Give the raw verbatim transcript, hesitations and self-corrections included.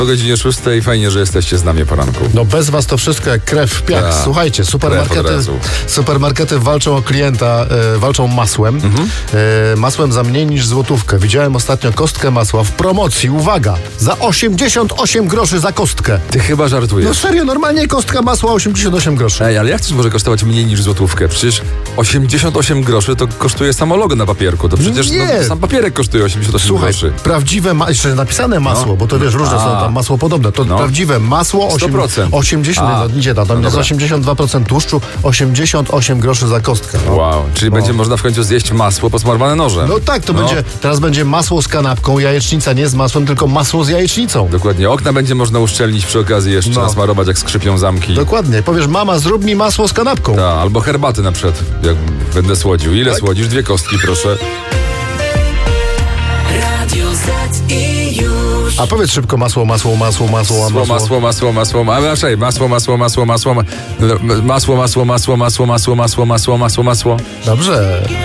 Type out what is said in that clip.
O godzinie szóstej. Fajnie, że jesteście z nami o poranku. No bez was to wszystko jak krew w piach. Tak. Słuchajcie, supermarkety, supermarkety walczą o klienta, e, walczą masłem. Mhm. E, masłem za mniej niż złotówkę. Widziałem ostatnio kostkę masła w promocji. Uwaga! Za osiemdziesiąt osiem groszy za kostkę. Ty chyba żartujesz. No serio, normalnie kostka masła osiemdziesiąt osiem groszy. Ej, ale jak coś może kosztować mniej niż złotówkę? Przecież osiemdziesiąt osiem groszy to kosztuje samo logo na papierku. To przecież Nie. no, sam papierek kosztuje osiemdziesiąt osiem Słuchaj, groszy. prawdziwe, ma- jeszcze napisane masło, No. bo to wiesz, różne A. są tam masło podobne. To No. prawdziwe masło osiem, sto procent. osiemdziesiąt, A. no, nie, no, tam No jest dobra. osiemdziesiąt dwa procent tłuszczu, osiemdziesiąt osiem groszy za kostkę. No. Wow, czyli No. będzie można w końcu zjeść masło posmarowane nożem. No tak, to No. będzie, teraz będzie masło z kanapką, jajecznica nie z masłem, tylko masło z jajecznicą. Dokładnie. Okna będzie można uszczelnić przy okazji jeszcze, No. nasmarować jak skrzypią zamki. Dokładnie. Powiesz, mama, zrób mi masło z kanapką. Ta, albo herbaty na przykład, jak będę słodził. Ile Tak? słodzisz? Dwie kostki, proszę. Radio Z i już. A powiedz szybko masło, masło, masło, masło, Masło, masło, masło, masło, masło, a raczej masło, masło, masło, masło, masło, masło, masło, masło, masło, masło, masło, masło, masło, masło. Dobrze.